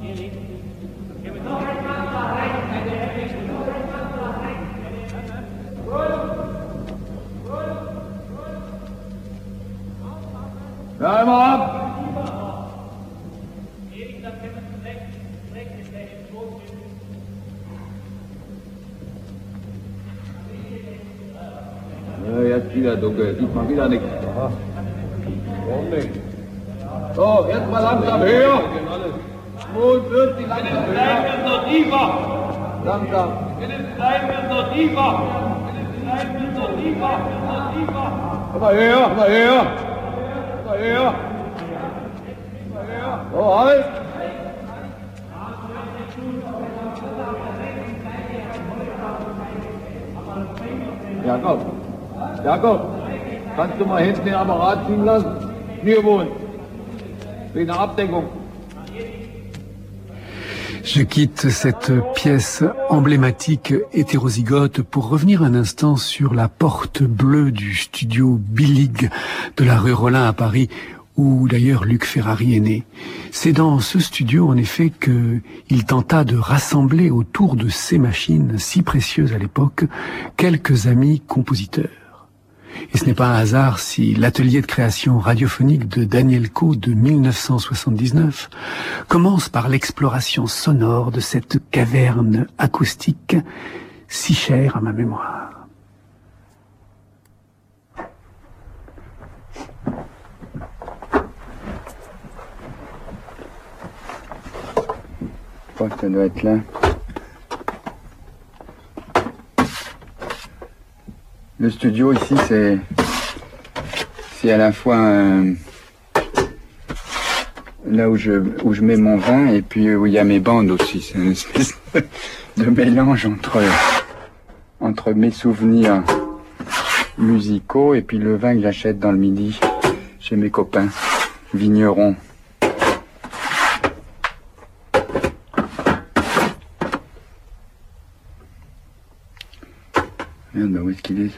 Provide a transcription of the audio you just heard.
Ja, immer ab! Ja, jetzt wieder dunkel, sieht man wieder nichts. Warum nicht? So, jetzt mal langsam höher. 42, langsam höher. Wird noch tiefer. Langsam. Wird noch tiefer. Wird noch tiefer. Immer höher, immer höher. Immer höher. So, halt. Jakob, Jakob, kannst du mal hinten den Apparat ziehen lassen? Hier wohnen. Wegen der Abdeckung. Je quitte cette pièce emblématique hétérozygote pour revenir un instant sur la porte bleue du studio Billig de la rue Rollin à Paris, où d'ailleurs Luc Ferrari est né. C'est dans ce studio, en effet, qu'il tenta de rassembler autour de ces machines si précieuses à l'époque quelques amis compositeurs. Et ce n'est pas un hasard si l'atelier de création radiophonique de Daniel Coe de 1979 commence par l'exploration sonore de cette caverne acoustique si chère à ma mémoire. Je crois que ça doit être là. Le studio ici, c'est à la fois là où je mets mon vin et puis où il y a mes bandes aussi. C'est une espèce de mélange entre mes souvenirs musicaux et puis le vin que j'achète dans le midi chez mes copains vignerons. Merde, où est-ce qu'il est ce truc ?